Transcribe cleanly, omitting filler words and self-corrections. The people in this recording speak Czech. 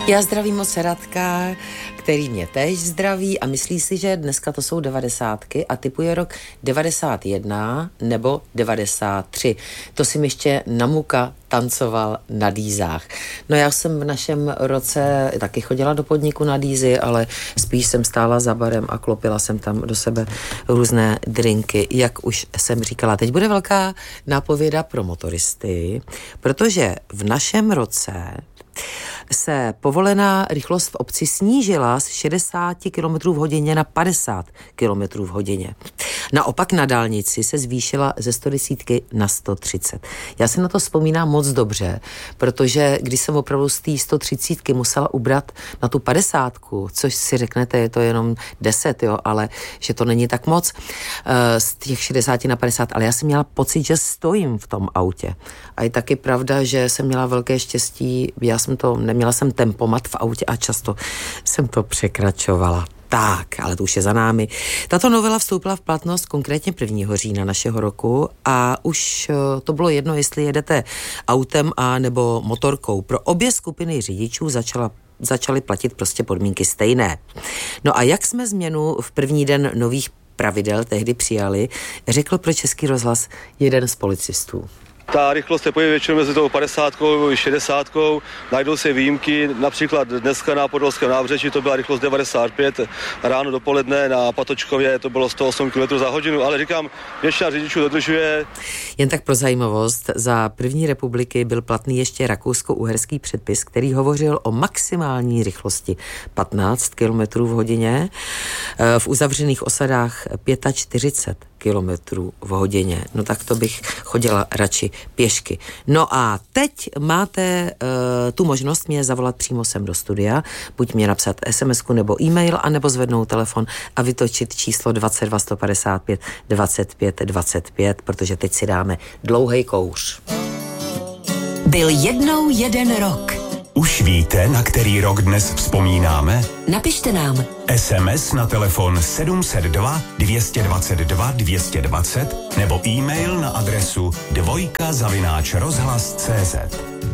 Já zdravím moc Radka, který mě též zdraví a myslí si, že dneska to jsou 90 a typuje rok 91 nebo 93. To si mi ještě Namuka tancoval na dýzách. No já jsem v našem roce taky chodila do podniku na dýzy, ale spíš jsem stála za barem a klopila jsem tam do sebe různé drinky, jak už jsem říkala. Teď bude velká nápověda pro motoristy, protože v našem roce se povolená rychlost v obci snížila z 60 km v hodině na 50 km v hodině. Naopak na dálnici se zvýšila ze 110 na 130. Já si na to vzpomínám moc dobře, protože když jsem opravdu z té 130 musela ubrat na tu 50, což si řeknete, je to jenom 10, jo, ale že to není tak moc, z těch 60 na 50, ale já jsem měla pocit, že stojím v tom autě. A je taky pravda, že jsem měla velké štěstí, neměla jsem tempomat v autě a často jsem to překračovala. Tak, ale to už je za námi. Tato novela vstoupila v platnost konkrétně 1. října našeho roku a už to bylo jedno, jestli jedete autem a nebo motorkou. Pro obě skupiny řidičů začaly platit prostě podmínky stejné. No a jak jsme změnu v první den nových pravidel tehdy přijali, řekl pro Český rozhlas jeden z policistů. Ta rychlost se pojí většinou mezi tou 50 a 60. Najdou se výjimky, například dneska na Podolském nábřeží to byla rychlost 95, ráno dopoledne na Patočkově to bylo 108 km za hodinu, ale říkám, většina řidičů dodržuje. Jen tak pro zajímavost, za první republiky byl platný ještě rakousko-uherský předpis, který hovořil o maximální rychlosti 15 km v hodině, v uzavřených osadách 45 km v hodině. No tak to bych chodila radši pěšky. No a teď máte tu možnost mě zavolat přímo sem do studia, buď mě napsat SMS-ku nebo e-mail, anebo zvednout telefon a vytočit číslo 22 155 25 25, protože teď si dáme dlouhej kouř. Byl jednou jeden rok. Už víte, na který rok dnes vzpomínáme? Napište nám. SMS na telefon 702 222 220 nebo e-mail na adresu dvojka@rozhlas.cz.